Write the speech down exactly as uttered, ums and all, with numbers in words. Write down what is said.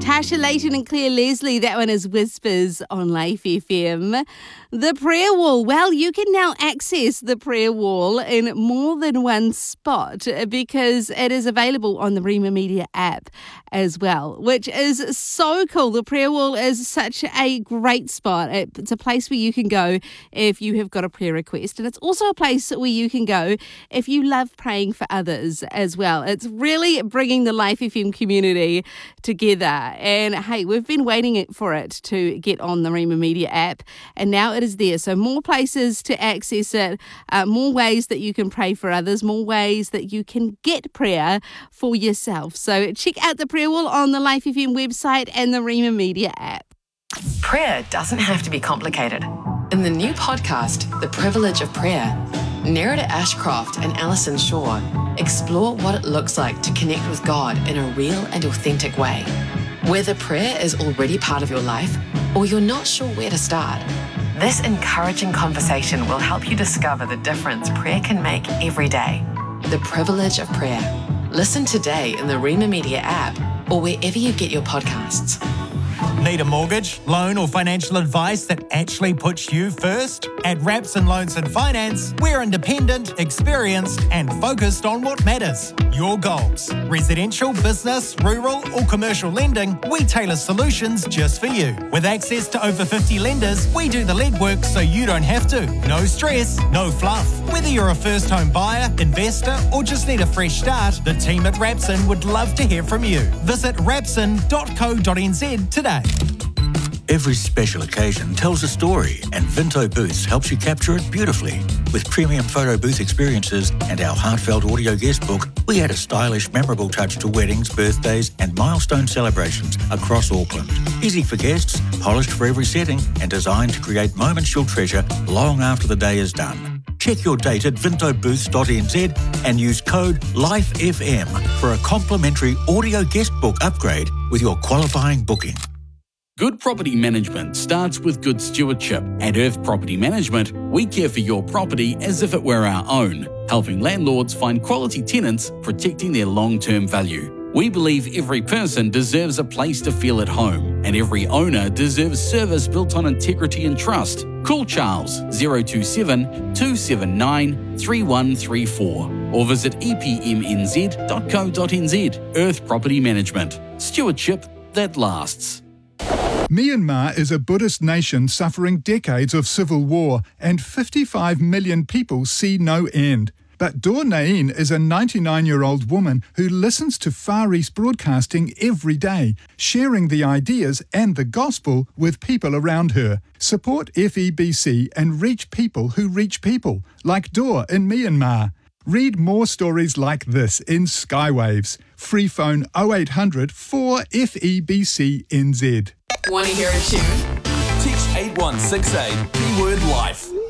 Tasha Layton and Claire Leslie, that one is Whispers on Life F M. The prayer wall. Well, you can now access the prayer wall in more than one spot because it is available on the Rima Media app as well, which is so cool. The prayer wall is such a great spot. It's a place where you can go if you have got a prayer request, and it's also a place where you can go if you love praying for others as well. It's really bringing the Life F M community together. And hey, we've been waiting for it to get on the Rima Media app, and now it is there. So more places to access it, uh, more ways that you can pray for others, more ways that you can get prayer for yourself. So check out the prayer wall on the Life F M website and the Rima Media app. Prayer doesn't have to be complicated. In the new podcast, The Privilege of Prayer, Nerida Ashcroft and Alison Shaw explore what it looks like to connect with God in a real and authentic way. Whether prayer is already part of your life or you're not sure where to start, this encouraging conversation will help you discover the difference prayer can make every day. The Privilege of Prayer. Listen today in the Rima Media app or wherever you get your podcasts. Need a mortgage, loan or financial advice that actually puts you first? At Rapson Loans and Finance, we're independent, experienced and focused on what matters. Your goals. Residential, business, rural or commercial lending, we tailor solutions just for you. With access to over fifty lenders, we do the legwork so you don't have to. No stress, no fluff. Whether you're a first home buyer, investor or just need a fresh start, the team at Rapson would love to hear from you. Visit rapson dot co dot n z today. Every special occasion tells a story, and Vinto Booths helps you capture it beautifully. With premium photo booth experiences and our heartfelt audio guest book, we add a stylish, memorable touch to weddings, birthdays and milestone celebrations across Auckland. Easy for guests, polished for every setting and designed to create moments you'll treasure long after the day is done. Check your date at vinto booths dot n z and use code LIFEFM for a complimentary audio guest book upgrade with your qualifying booking. Good property management starts with good stewardship. At Earth Property Management, we care for your property as if it were our own, helping landlords find quality tenants, protecting their long-term value. We believe every person deserves a place to feel at home, and every owner deserves service built on integrity and trust. Call Charles zero two seven, two seven nine, three one three four or visit e p m n z dot co dot n z. Earth Property Management. Stewardship that lasts. Myanmar is a Buddhist nation suffering decades of civil war, and fifty-five million people see no end. But Dor Nain is a ninety-nine-year-old woman who listens to Far East Broadcasting every day, sharing the ideas and the gospel with people around her. Support F E B C and reach people who reach people, like Dor in Myanmar. Read more stories like this in Skywaves. Free phone oh eight hundred, four F E B C N Z. Want to hear a tune? Text eight one six eight, keyword life.